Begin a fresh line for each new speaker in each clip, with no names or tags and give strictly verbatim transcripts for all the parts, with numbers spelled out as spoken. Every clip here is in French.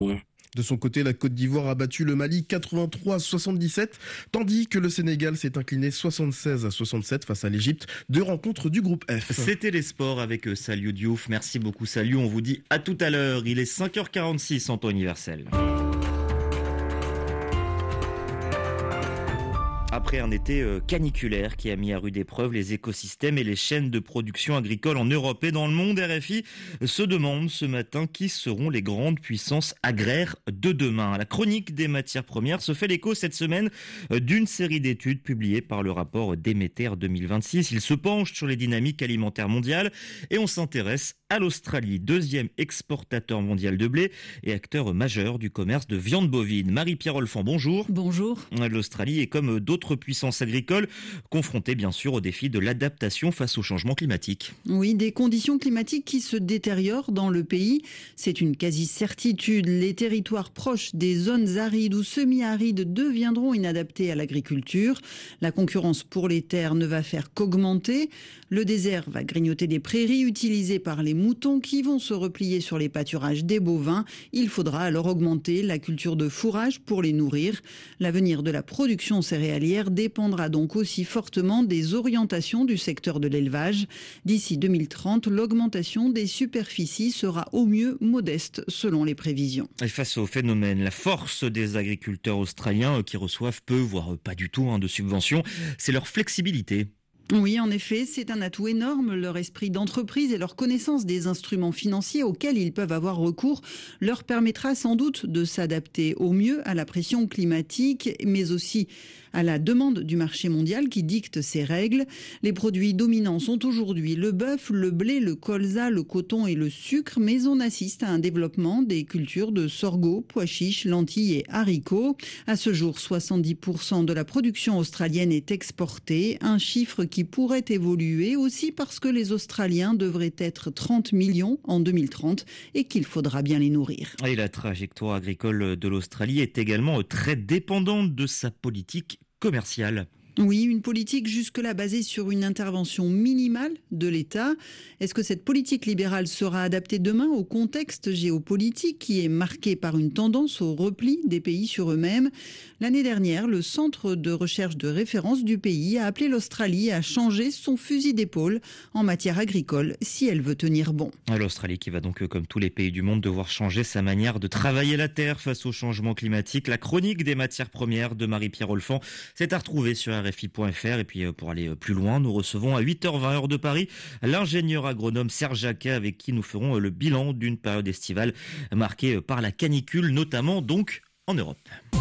De son côté, la Côte d'Ivoire a battu le Mali quatre-vingt-trois à soixante-dix-sept, tandis que le Sénégal s'est incliné soixante-seize à soixante-sept face à l'Égypte. Deux rencontres du groupe F.
C'était les sports avec Saliou Diouf. Merci beaucoup Saliou, on vous dit à tout à l'heure. Il est cinq heures quarante-six en temps universel. Après un été caniculaire qui a mis à rude épreuve les écosystèmes et les chaînes de production agricole en Europe et dans le monde, R F I se demande ce matin qui seront les grandes puissances agraires de demain. La chronique des matières premières se fait l'écho cette semaine d'une série d'études publiées par le rapport Déméter deux mille vingt-six. Il se penche sur les dynamiques alimentaires mondiales et on s'intéresse à l'Australie, deuxième exportateur mondial de blé et acteur majeur du commerce de viande bovine. Marie-Pierre Olfan, bonjour.
Bonjour.
L'Australie est comme d'autres puissances agricoles, confrontée bien sûr au défi de l'adaptation face au changement climatique.
Oui, des conditions climatiques qui se détériorent dans le pays. C'est une quasi-certitude. Les territoires proches des zones arides ou semi-arides deviendront inadaptés à l'agriculture. La concurrence pour les terres ne va faire qu'augmenter. Le désert va grignoter des prairies utilisées par les moutons qui vont se replier sur les pâturages des bovins. Il faudra alors augmenter la culture de fourrage pour les nourrir. L'avenir de la production céréalière dépendra donc aussi fortement des orientations du secteur de l'élevage. D'ici deux mille trente, l'augmentation des superficies sera au mieux modeste selon les prévisions.
Et face au phénomène, la force des agriculteurs australiens qui reçoivent peu, voire pas du tout hein, de subventions, c'est leur flexibilité.
Oui, en effet, c'est un atout énorme. Leur esprit d'entreprise et leur connaissance des instruments financiers auxquels ils peuvent avoir recours leur permettra sans doute de s'adapter au mieux à la pression climatique, mais aussi à la demande du marché mondial qui dicte ces règles. Les produits dominants sont aujourd'hui le bœuf, le blé, le colza, le coton et le sucre, mais on assiste à un développement des cultures de sorgho, pois chiches, lentilles et haricots. À ce jour, soixante-dix pour cent de la production australienne est exportée, un chiffre qui pourrait évoluer aussi parce que les Australiens devraient être trente millions en deux mille trente et qu'il faudra bien les nourrir.
Et la trajectoire agricole de l'Australie est également très dépendante de sa politique commerciale.
Oui, une politique jusque-là basée sur une intervention minimale de l'État. Est-ce que cette politique libérale sera adaptée demain au contexte géopolitique qui est marqué par une tendance au repli des pays sur eux-mêmes ? L'année dernière, le centre de recherche de référence du pays a appelé l'Australie à changer son fusil d'épaule en matière agricole si elle veut tenir bon.
L'Australie qui va donc, comme tous les pays du monde, devoir changer sa manière de travailler la terre face au changement climatique. La chronique des matières premières de Marie-Pierre Olfan, c'est à retrouver sur R F I point F R. Et puis pour aller plus loin, nous recevons à huit heures vingt heure de Paris l'ingénieur agronome Serge Jacquet avec qui nous ferons le bilan d'une période estivale marquée par la canicule, notamment donc en Europe.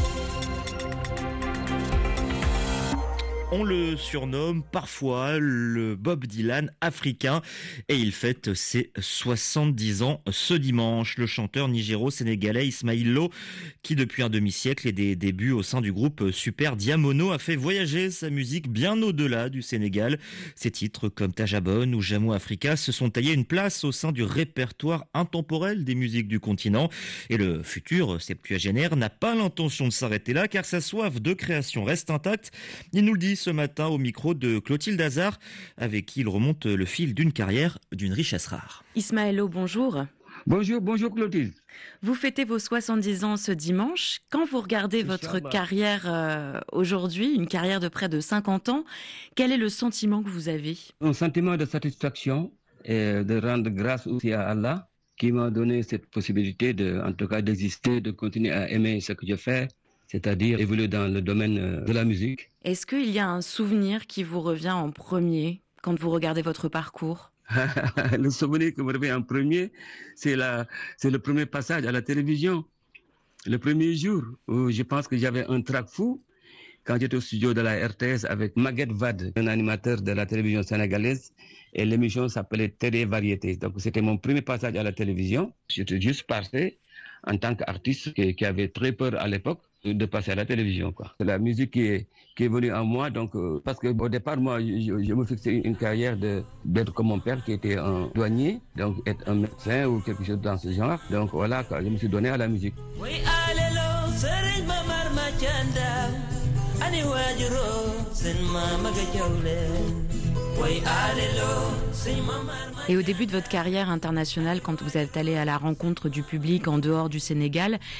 On le surnomme parfois le Bob Dylan africain et il fête ses soixante-dix ans ce dimanche. Le chanteur nigéro-sénégalais Ismaël Lo, qui depuis un demi-siècle et des débuts au sein du groupe Super Diamono, a fait voyager sa musique bien au-delà du Sénégal. Ses titres comme Tajabone ou Jamou Africa se sont taillés une place au sein du répertoire intemporel des musiques du continent. Et le futur septuagénaire n'a pas l'intention de s'arrêter là car sa soif de création reste intacte. Il nous le dit ce matin au micro de Clotilde Hazard, avec qui il remonte le fil d'une carrière d'une richesse rare.
Ismaël Lo, bonjour.
Bonjour, bonjour Clotilde.
Vous fêtez vos soixante-dix ans ce dimanche. Quand vous regardez votre carrière euh, aujourd'hui, une carrière de près de cinquante ans, quel est le sentiment que vous avez ?
Un sentiment de satisfaction et de rendre grâce aussi à Allah qui m'a donné cette possibilité de, en tout cas, d'exister, de continuer à aimer ce que je fais, c'est-à-dire évoluer dans le domaine de la musique.
Est-ce qu'il y a un souvenir qui vous revient en premier quand vous regardez votre parcours ?
Le souvenir qui me revient en premier, c'est, la, c'est le premier passage à la télévision. Le premier jour où je pense que j'avais un trac fou, quand j'étais au studio de la R T S avec Maguette Wade, un animateur de la télévision sénégalaise, et l'émission s'appelait Télé Variété. Donc c'était mon premier passage à la télévision. J'étais juste passé en tant qu'artiste qui, qui avait très peur à l'époque de passer à la télévision, quoi. C'est la musique qui est, qui est venue en moi, donc, euh, parce que au départ, moi, je, je me fixais une carrière de, d'être comme mon père qui était un douanier, donc être un médecin ou quelque chose dans ce genre. Donc voilà, quoi, je me suis donné à la musique.
Et au début de votre carrière internationale, quand vous êtes allé à la rencontre du public en dehors du Sénégal,